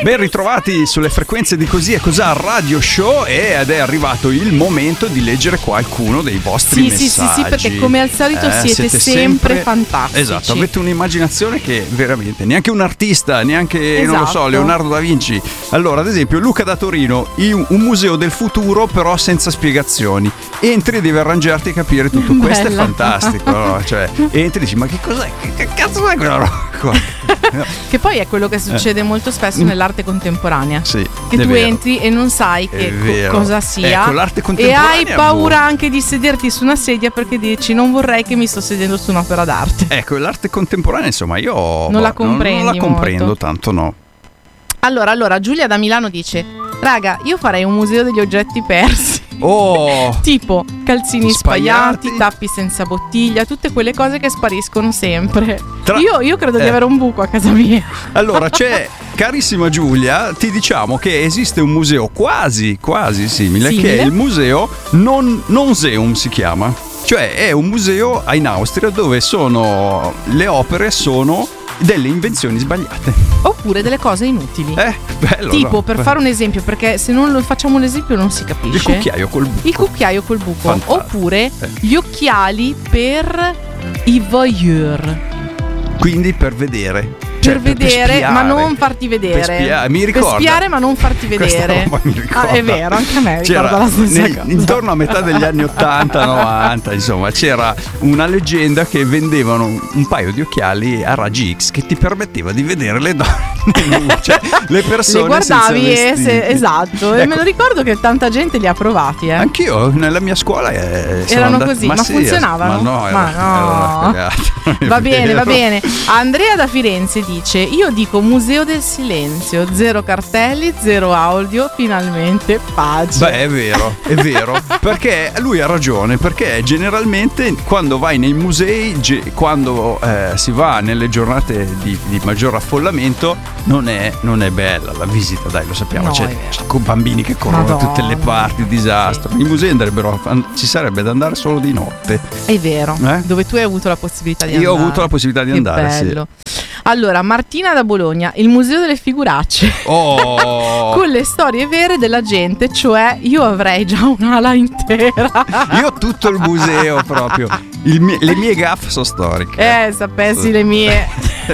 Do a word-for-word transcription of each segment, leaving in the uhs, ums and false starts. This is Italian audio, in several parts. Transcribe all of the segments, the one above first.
Ben ritrovati sulle frequenze di Così e Cosà Radio Show, ed è arrivato il momento di leggere qualcuno dei vostri sì, messaggi. Sì, sì, sì, perché come al solito eh, siete, siete sempre, sempre fantastici. Esatto, avete un'immaginazione che veramente neanche un artista, neanche esatto. non lo so, Leonardo da Vinci. Allora, ad esempio, Luca da Torino, un museo del futuro però senza spiegazioni. Entri e devi arrangiarti e capire tutto. Bella. Questo è fantastico, no? Cioè, entri e dici "Ma che cos'è? Che, che cazzo è quella roba qua?" Che poi è quello che succede eh. molto spesso nell'arte contemporanea. Sì, che tu vero. entri e non sai che co- cosa sia. Ecco, l'arte e contemporanea hai paura anche di sederti su una sedia perché dici non vorrei che mi sto sedendo su un'opera d'arte. Ecco, l'arte contemporanea, insomma, io non boh, la comprendi non, non la comprendo molto. tanto, no. Allora, allora, Giulia da Milano dice: raga, io farei un museo degli oggetti persi. Oh! Tipo calzini Spaiati. spaiati, tappi senza bottiglia, tutte quelle cose che spariscono sempre. Tra- Io, io credo eh. di avere un buco a casa mia. Allora, c'è, carissima Giulia, ti diciamo che esiste un museo quasi, quasi simile, Simile? che è il museo non, Nonseum si chiama. Cioè è un museo in Austria dove sono le opere sono delle invenzioni sbagliate. Oppure delle cose inutili. Eh, bello. Tipo, no? per fare un esempio, perché se non lo facciamo un esempio non si capisce. Il cucchiaio col buco. Il cucchiaio col buco. Fantastico. Oppure Eh. gli occhiali per i voyeur. Quindi per vedere. Per Cioè, vedere, spiare. ma non farti vedere. Per spiare, mi ricorda. Per spiare, ma non farti Questa vedere. roba mi ricorda. Ah, è vero, anche a me C'era ricorda la stessa nel- cosa. intorno a metà degli anni ottanta novanta, insomma, c'era una leggenda che vendevano un, un paio di occhiali a raggi X che ti permetteva di vedere le donne nude, cioè le persone Le guardavi senza e vestiti. se, esatto. E Ecco, me lo ricordo che tanta gente li ha provati, eh. anch'io nella mia scuola eh, sono Erano andato- così, ma sì, funzionavano? Ma no, era, Ma no. era una cagata. Va È bene, va vero. bene. Andrea da Firenze dice: io dico museo del silenzio, zero cartelli, zero audio, finalmente pace. Beh, è vero, è vero, perché lui ha ragione, perché generalmente quando vai nei musei, ge- quando eh, si va nelle giornate di, di maggior affollamento, non è, non è bella la visita, dai, lo sappiamo, No, c'è, è vero. c'è con bambini che corrono da tutte le Madonna. parti, disastro. Sì. I musei andrebbero, a- ci sarebbe da andare solo di notte. È vero, Eh? dove tu hai avuto la possibilità di Io andare. ho avuto la possibilità di Che andare, bello. Allora, Martina da Bologna, il museo delle figuracce. sì. Oh! Con le storie vere della gente, cioè io avrei già un'ala intera. Io ho tutto il museo proprio. Il mie- le mie gaffe sono storiche. Eh, sapessi le mie.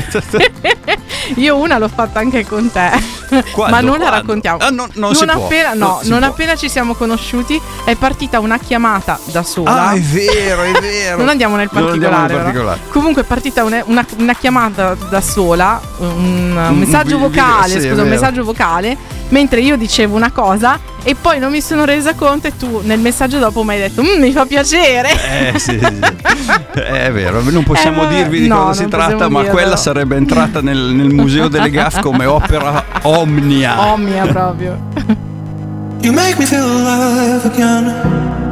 Io una l'ho fatta anche con te. Quando? Ma non la Quando? raccontiamo. Ah, no, non si può. appena, no, Non si non può. appena ci siamo conosciuti è partita una chiamata da sola. Ah, è vero, è vero. Non andiamo nel Non particolare, andiamo nel però. particolare. Comunque è partita una, una- una chiamata da sola, un, un messaggio vi- video, vocale, sì, è scusa, un vero. messaggio vocale, mentre io dicevo una cosa e poi non mi sono resa conto e tu nel messaggio dopo mi hai detto "Mm, mi fa piacere". Eh, sì, sì. È vero, non possiamo Eh, vabbè, dirvi di no, cosa si non tratta, possiamo ma dirlo. quella sarebbe entrata nel, nel museo delle gaffe come opera omnia. Omnia proprio. You make me feel alive again.